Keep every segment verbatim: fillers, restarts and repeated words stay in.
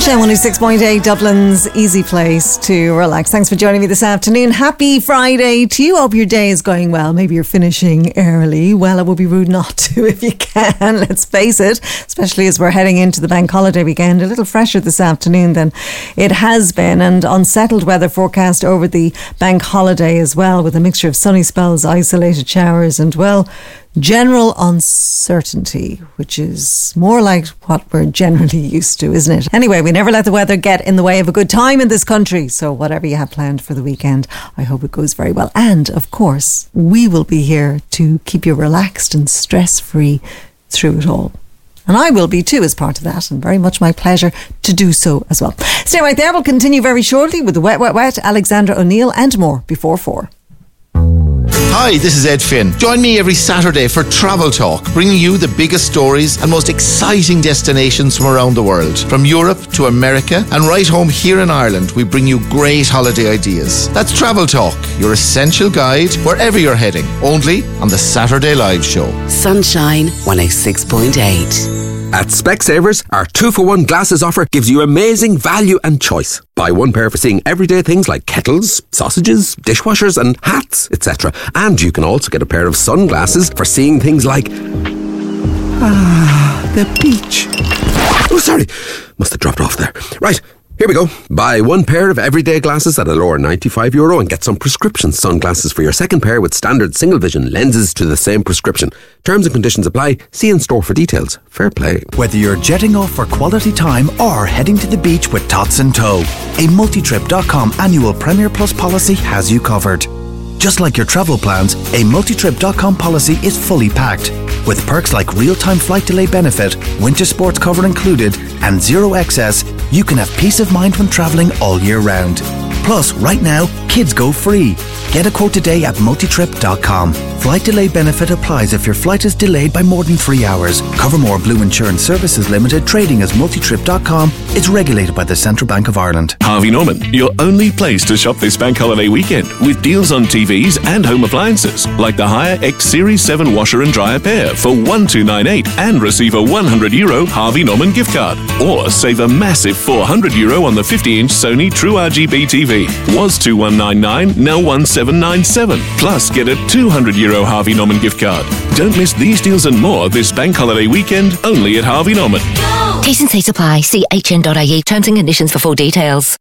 Sunshine one oh six point eight, Dublin's easy place to relax. Thanks for joining me this afternoon. Happy Friday to you. Hope your day is going well. Maybe you're finishing early. Well, it would be rude not to if you can. Let's face it, especially as we're heading into the bank holiday weekend. A little fresher this afternoon than it has been, and unsettled weather forecast over the bank holiday as well, with a mixture of sunny spells, isolated showers, and, well, general uncertainty, which is more like what we're generally used to, isn't it? Anyway, we never let the weather get in the way of a good time in this country. So whatever you have planned for the weekend, I hope it goes very well. And of course, we will be here to keep you relaxed and stress-free through it all. And I will be too as part of that, and very much my pleasure to do so as well. Stay right there. We'll continue very shortly with the Wet, Wet, Wet, Alexandra O'Neill and more before four. Hi, this is Ed Finn. Join me every Saturday for Travel Talk, bringing you the biggest stories and most exciting destinations from around the world. From Europe to America and right home here in Ireland, we bring you great holiday ideas. That's Travel Talk, your essential guide wherever you're heading, only on the Saturday Live Show. Sunshine one oh six point eight. At Specsavers, our two-for-one glasses offer gives you amazing value and choice. Buy one pair for seeing everyday things like kettles, sausages, dishwashers and hats, et cetera. And you can also get a pair of sunglasses for seeing things like... Ah, the beach. Oh, sorry. Must have dropped off there. Right. Here we go. Buy one pair of everyday glasses at a lower ninety-five euro and get some prescription sunglasses for your second pair with standard single vision lenses to the same prescription. Terms and conditions apply. See in store for details. Fair play. Whether you're jetting off for quality time or heading to the beach with Tots in tow, a multitrip dot com annual Premier Plus policy has you covered. Just like your travel plans, a multitrip dot com policy is fully packed. With perks like real-time flight delay benefit, winter sports cover included, and zero excess, you can have peace of mind when travelling all year round. Plus, right now, kids go free. Get a quote today at multitrip dot com. Flight delay benefit applies if your flight is delayed by more than three hours. Covermore Blue Insurance Services Limited, trading as multitrip dot com, is regulated by the Central Bank of Ireland. Harvey Norman, your only place to shop this bank holiday weekend, with deals on T Vs and home appliances, like the Haier X Series seven washer and dryer pair for one thousand two hundred ninety-eight and receive a one hundred euro Harvey Norman gift card. Or save a massive four hundred euro on the fifty inch Sony True R G B T V. Was two thousand one hundred ninety-nine, now one thousand seven hundred ninety-seven. Plus, get a two hundred euro Harvey Norman gift card. Don't miss these deals and more this bank holiday weekend, only at Harvey Norman. T's and C's apply. See h n dot i e. Terms and conditions for full details.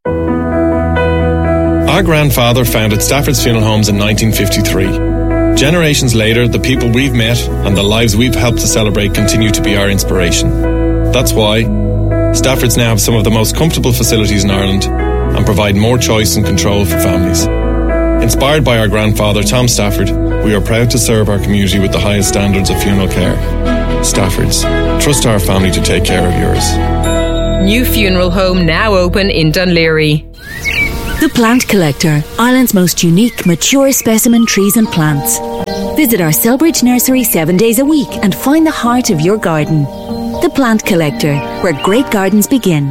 Our grandfather founded Stafford's Funeral Homes in nineteen fifty-three. Generations later, the people we've met and the lives we've helped to celebrate continue to be our inspiration. That's why Stafford's now have some of the most comfortable facilities in Ireland and provide more choice and control for families. Inspired by our grandfather, Tom Stafford, we are proud to serve our community with the highest standards of funeral care. Stafford's. Trust our family to take care of yours. New funeral home now open in Dunleary. The Plant Collector, Ireland's most unique, mature specimen trees and plants. Visit our Selbridge nursery seven days a week and find the heart of your garden. The Plant Collector, where great gardens begin.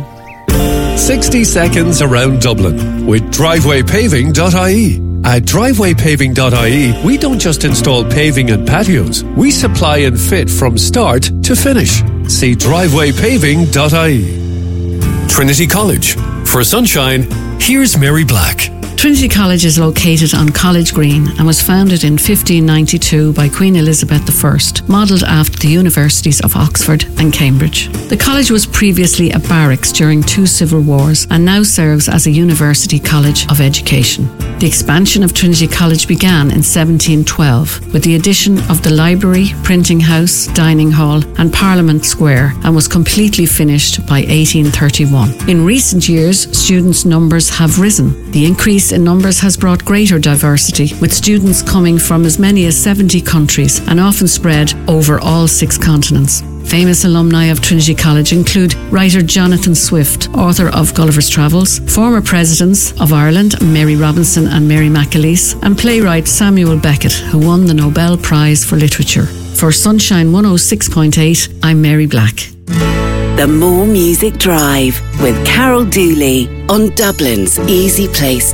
sixty seconds around Dublin with driveway paving dot I E. At driveway paving dot I E, we don't just install paving and patios. We supply and fit from start to finish. See driveway paving dot I E. Trinity College. For sunshine, here's Mary Black. Trinity College is located on College Green and was founded in fifteen ninety-two by Queen Elizabeth the First, modelled after the universities of Oxford and Cambridge. The college was previously a barracks during two civil wars and now serves as a university college of education. The expansion of Trinity College began in seventeen twelve with the addition of the library, printing house, dining hall and Parliament Square, and was completely finished by eighteen thirty-one. In recent years, students' numbers have risen. The increase in numbers has brought greater diversity, with students coming from as many as seventy countries and often spread over all six continents. Famous alumni of Trinity College include writer Jonathan Swift, author of Gulliver's Travels, former presidents of Ireland Mary Robinson and Mary McAleese, and playwright Samuel Beckett, who won the Nobel Prize for Literature. For Sunshine one oh six point eight, I'm Mary Black. The More Music Drive with Carol Dooley on Dublin's easy place